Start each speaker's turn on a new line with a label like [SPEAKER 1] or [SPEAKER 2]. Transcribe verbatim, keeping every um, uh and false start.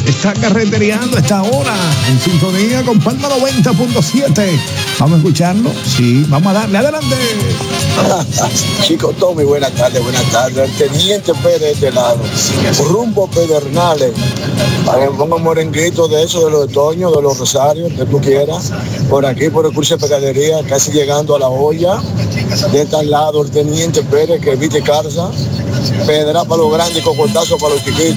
[SPEAKER 1] está carretereando a esta hora en sintonía con Palma noventa punto siete. Vamos a escucharlo. Sí, vamos a darle adelante.
[SPEAKER 2] Chico Tommy, buenas tardes, buenas tardes. El teniente Pérez de este lado, rumbo Pedernales, para que ponga un morenguito de eso, de los otoños, de los rosarios, que tú quieras, por aquí, por el curso de pescadería, casi llegando a la olla, de este lado el teniente Pérez, que viste Carza, pedra para los grandes, cocotazo para los chiquitos.